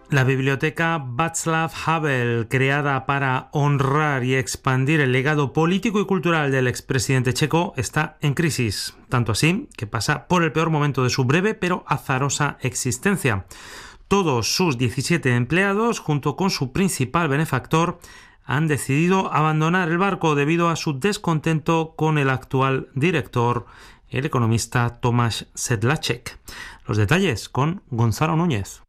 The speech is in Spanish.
La biblioteca Václav Havel, creada para honrar y expandir el legado político y cultural del expresidente checo, está en crisis. Tanto así que pasa por el peor momento de su breve pero azarosa existencia. Todos sus 17 empleados, junto con su principal benefactor, han decidido abandonar el barco debido a su descontento con el actual director, el economista Tomáš Sedláček. Los detalles con Gonzalo Núñez.